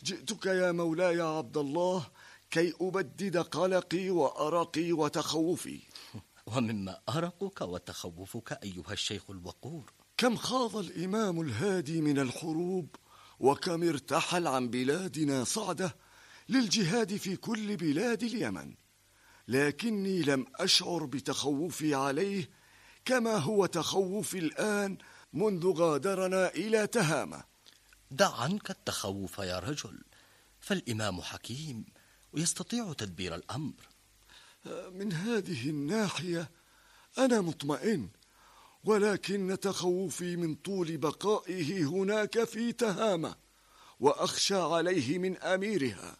جئتك يا مولاي عبد الله كي أبدد قلقي وأرقي وتخوفي. ومما أرقك وتخوفك أيها الشيخ الوقور؟ كم خاض الإمام الهادي من الحروب، وكم ارتحل عن بلادنا صعدة للجهاد في كل بلاد اليمن، لكني لم أشعر بتخوفي عليه كما هو تخوفي الآن منذ غادرنا إلى تهامة. دع عنك التخوف يا رجل، فالإمام حكيم ويستطيع تدبير الأمر. من هذه الناحية أنا مطمئن، ولكن تخوفي من طول بقائه هناك في تهامة، وأخشى عليه من أميرها.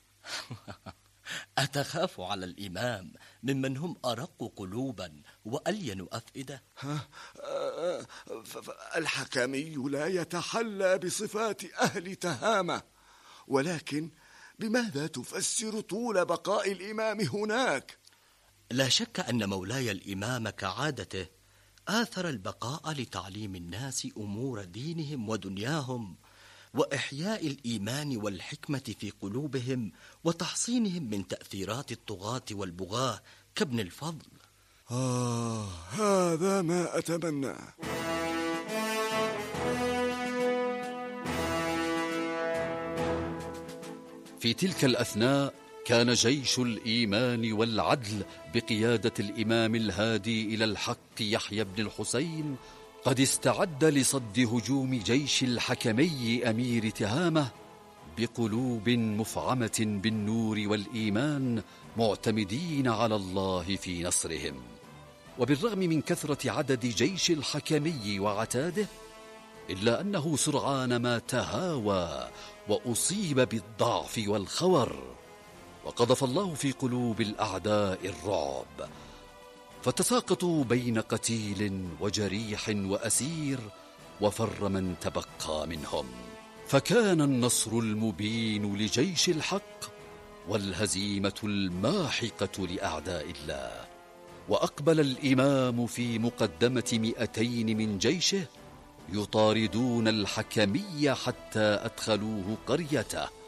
أتخاف على الإمام ممن هم أرق قلوبا وألين أفئدة؟ الحكمي لا يتحلى بصفات أهل تهامة، ولكن بماذا تفسر طول بقاء الإمام هناك؟ لا شك أن مولاي الإمام كعادته آثر البقاء لتعليم الناس أمور دينهم ودنياهم، وإحياء الإيمان والحكمة في قلوبهم، وتحصينهم من تأثيرات الطغاة والبغاة كابن الفضل. هذا ما أتمناه. في تلك الأثناء كان جيش الإيمان والعدل بقيادة الإمام الهادي إلى الحق يحيى بن الحسين قد استعد لصد هجوم جيش الحكمي أمير تهامة بقلوب مفعمة بالنور والإيمان، معتمدين على الله في نصرهم. وبالرغم من كثرة عدد جيش الحكمي وعتاده، إلا أنه سرعان ما تهاوى وأصيب بالضعف والخور، وقذف الله في قلوب الأعداء الرعب، فتساقطوا بين قتيل وجريح وأسير، وفر من تبقى منهم. فكان النصر المبين لجيش الحق، والهزيمة الماحقة لأعداء الله. وأقبل الإمام في مقدمة 200 من جيشه يطاردون الحكمي حتى أدخلوه قريته.